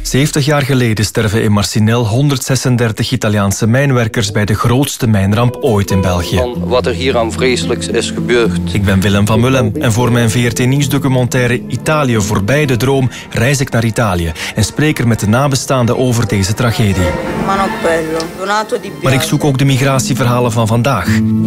70 jaar geleden sterven in Marcinelle 136 Italiaanse mijnwerkers bij de grootste mijnramp ooit in België. Van wat er hier aan vreselijks is gebeurd. Ik ben Willem van Mullen en voor mijn VRT-nieuwsdocumentaire Italië voorbij de droom reis ik naar Italië en spreek er met de nabestaanden over deze tragedie. Maar ik zoek ook de migratieverhalen van vandaag.